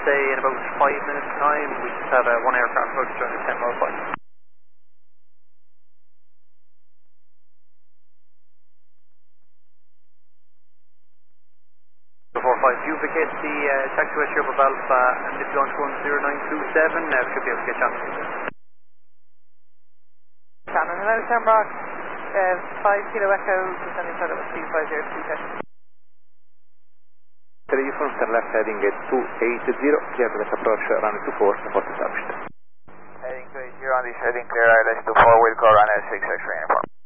say in about 5 minutes time. We just have one aircraft approach during the 10 mile flight. 45, you vacate the taxiway Sherbrooke Alpha and if you launch 10927, should be able to get John. Shannon, hello Shamrock, 5 Kilo Echo, descending further with 250, Telephone turn left heading at 280, clear to approach runway 24, support established. Heading 280 on this heading clear, ILS 24, will call runway 6 X-ray uniform.